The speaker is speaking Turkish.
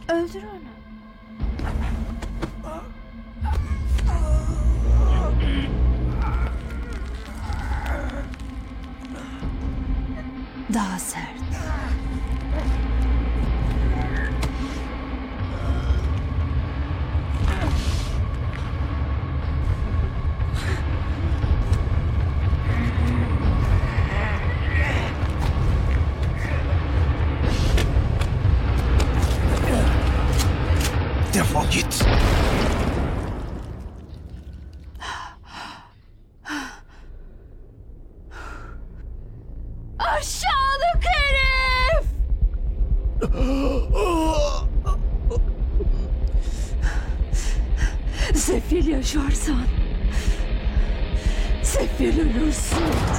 Öldür onu. Daha sert. Defol git. Aşağılık herif! Sefil yaşarsan sefil ölürsün.